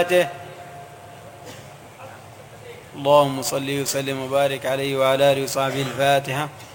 اللهم صل وسلم وبارك عليه وعلى آله وصحبه. الفاتحة.